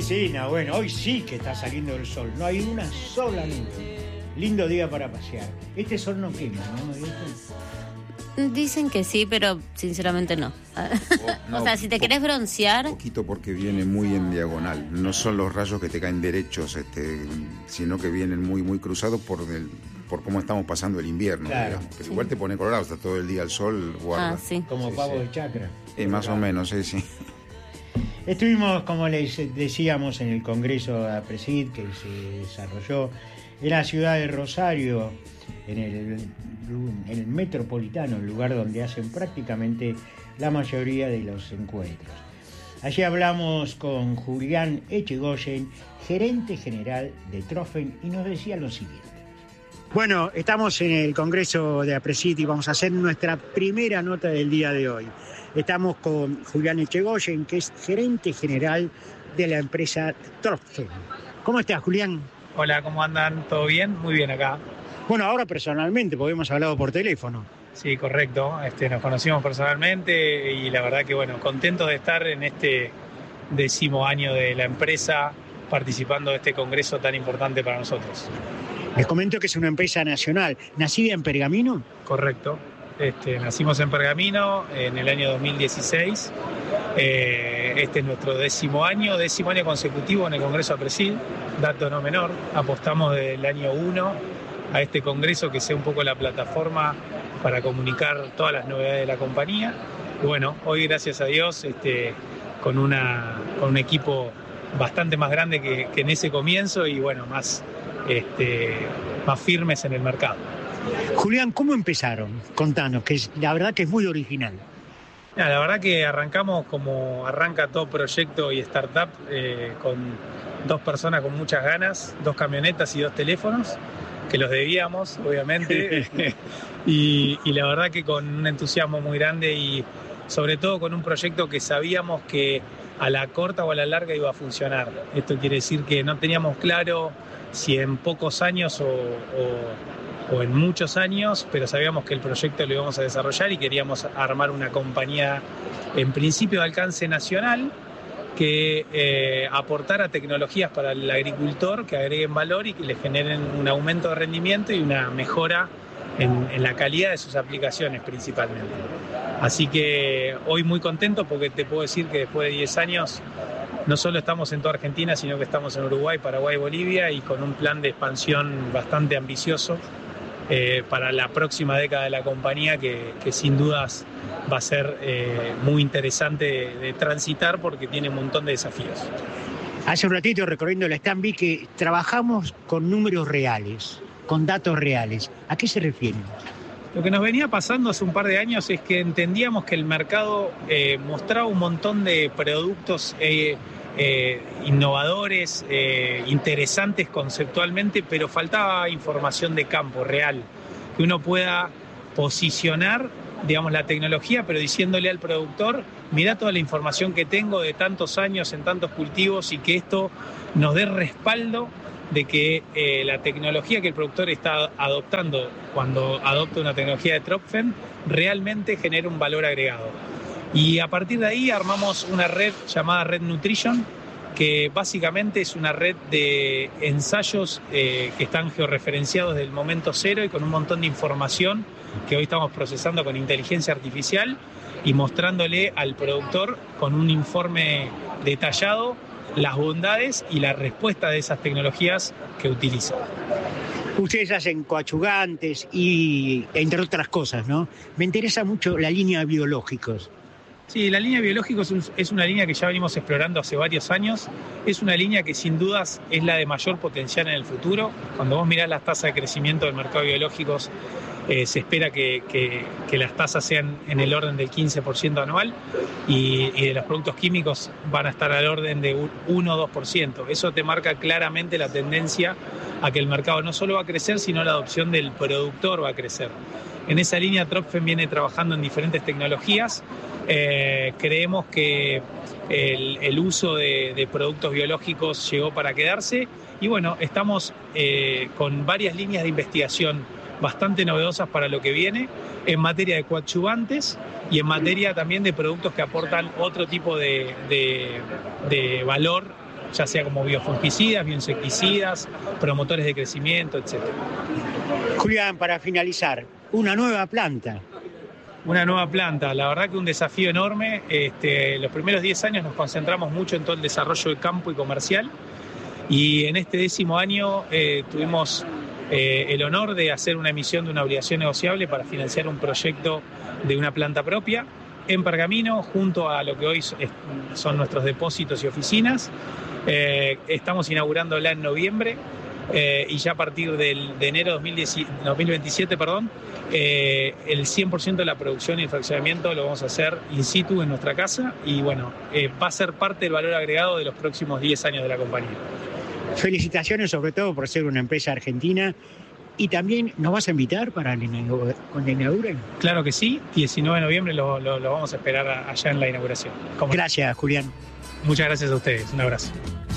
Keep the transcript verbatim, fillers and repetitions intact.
sí, no, bueno, hoy sí que está saliendo el sol. No hay una sola nube. Lindo día para pasear. Este sol no quema, ¿no? Dicen que sí, pero sinceramente no. Oh, no o sea, si te querés broncear... Un poquito porque viene muy en diagonal. No son los rayos que te caen derechos, este, sino que vienen muy muy cruzados por el, por cómo estamos pasando el invierno. Claro. Digamos. Pero Sí. igual te pone colorado, está todo el día el sol, guarda. Ah, sí. Como Sí, pavo sí. de chacra. Eh, más o menos, sí, sí. Estuvimos, como les decíamos, en el Congreso de APRESID que se desarrolló en la ciudad de Rosario, en el, en el metropolitano, el lugar donde hacen prácticamente la mayoría de los encuentros. Allí hablamos con Julián Echegoyen, gerente general de Tropfen, y nos decía lo siguiente. Bueno, estamos en el Congreso de APRESID y vamos a hacer nuestra primera nota del día de hoy. Estamos con Julián Echegoyen, que es gerente general de la empresa Tropfen. ¿Cómo estás, Julián? Hola, ¿cómo andan? ¿Todo bien? Muy bien acá. Bueno, ahora personalmente, porque hemos hablado por teléfono. Sí, correcto. Este, nos conocimos personalmente y la verdad que, bueno, contentos de estar en este décimo año de la empresa participando de este congreso tan importante para nosotros. Les comento que es una empresa nacional, nacida en Pergamino. Correcto. Este, nacimos en Pergamino en el año dos mil dieciséis. Eh, este es nuestro décimo año, décimo año consecutivo en el Congreso APRESID, dato no menor. Apostamos desde el año uno a este congreso que sea un poco la plataforma para comunicar todas las novedades de la compañía. Y bueno, hoy gracias a Dios, este, con, una, con un equipo bastante más grande que, que en ese comienzo y bueno, más, este, más firmes en el mercado. Julián, ¿cómo empezaron? Contanos, que es, la verdad que es muy original. La verdad que arrancamos como arranca todo proyecto y startup, eh, con dos personas con muchas ganas, dos camionetas y dos teléfonos, que los debíamos, obviamente, y, y la verdad que con un entusiasmo muy grande y sobre todo con un proyecto que sabíamos que a la corta o a la larga iba a funcionar. Esto quiere decir que no teníamos claro si en pocos años o, o, o en muchos años, pero sabíamos que el proyecto lo íbamos a desarrollar y queríamos armar una compañía en principio de alcance nacional que eh, aportara tecnologías para el agricultor que agreguen valor y que le generen un aumento de rendimiento y una mejora en, en la calidad de sus aplicaciones principalmente. Así que hoy muy contento porque te puedo decir que después de diez años no solo estamos en toda Argentina, sino que estamos en Uruguay, Paraguay, Bolivia y con un plan de expansión bastante ambicioso eh, para la próxima década de la compañía que, que sin dudas va a ser eh, muy interesante de, de transitar porque tiene un montón de desafíos. Hace un ratito, recorriendo la stand, vi que trabajamos con números reales, con datos reales. ¿A qué se refieren? Lo que nos venía pasando hace un par de años es que entendíamos que el mercado eh, mostraba un montón de productos eh, eh, innovadores, eh, interesantes conceptualmente, pero faltaba información de campo real, que uno pueda posicionar, digamos, la tecnología, pero diciéndole al productor, mirá toda la información que tengo de tantos años en tantos cultivos y que esto nos dé respaldo de que eh, la tecnología que el productor está adoptando cuando adopta una tecnología de Tropfen realmente genera un valor agregado. Y a partir de ahí armamos una red llamada Red Nutrition, que básicamente es una red de ensayos eh, que están georreferenciados desde el momento cero y con un montón de información que hoy estamos procesando con inteligencia artificial y mostrándole al productor con un informe detallado las bondades y la respuesta de esas tecnologías que utilizan. Ustedes hacen coadyuvantes y entre otras cosas, ¿no? Me interesa mucho la línea de biológicos. Sí, la línea de biológicos es, un, es una línea que ya venimos explorando hace varios años. Es una línea que sin dudas es la de mayor potencial en el futuro. Cuando vos mirás las tasas de crecimiento del mercado de biológicos, eh, se espera que, que, que las tasas sean en el orden del quince por ciento anual y, y de los productos químicos van a estar al orden de uno o dos por ciento. Eso te marca claramente la tendencia a que el mercado no solo va a crecer, sino la adopción del productor va a crecer. En esa línea Tropfen viene trabajando en diferentes tecnologías. Eh, creemos que el, el uso de, de productos biológicos llegó para quedarse y bueno, estamos eh, con varias líneas de investigación bastante novedosas para lo que viene en materia de coadyuvantes y en materia también de productos que aportan otro tipo de, de, de valor ya sea como biofungicidas, bioinsecticidas, promotores de crecimiento, etcétera. Julián, para finalizar, una nueva planta. Una nueva planta, la verdad que un desafío enorme. Este, los primeros diez años nos concentramos mucho en todo el desarrollo de campo y comercial, y en este décimo año eh, tuvimos eh, el honor de hacer una emisión de una obligación negociable para financiar un proyecto de una planta propia en Pergamino, junto a lo que hoy son nuestros depósitos y oficinas. Eh, estamos inaugurándola en noviembre. Eh, y ya a partir del, de enero de dos mil veintisiete, perdón, eh, el cien por ciento de la producción y el fraccionamiento lo vamos a hacer in situ en nuestra casa, y bueno, eh, va a ser parte del valor agregado de los próximos diez años de la compañía. Felicitaciones sobre todo por ser una empresa argentina, y también nos vas a invitar para cuando inauguren. Claro que sí, diecinueve de noviembre lo, lo, lo vamos a esperar allá en la inauguración. ¿Cómo? Gracias, Julián. Muchas gracias a ustedes, un abrazo.